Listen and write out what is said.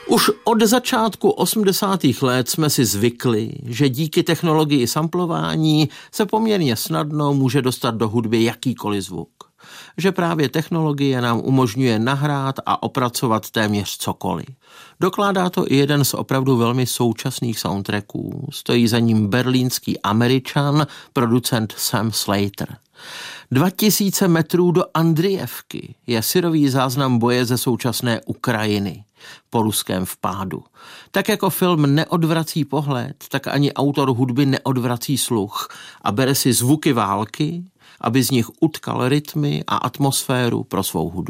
Už od začátku 80. let jsme si zvykli, že díky technologii samplování se poměrně snadno může dostat do hudby jakýkoliv zvuk. Že právě technologie nám umožňuje nahrát a opracovat téměř cokoliv. Dokládá to i jeden z opravdu velmi současných soundtracků. Stojí za ním berlínský Američan, producent Sam Slater. 2000 metrů do Andrijevky je syrový záznam boje ze současné Ukrajiny po ruském vpádu. Tak jako film neodvrací pohled, tak ani autor hudby neodvrací sluch a bere si zvuky války, aby z nich utkal rytmy a atmosféru pro svou hudbu.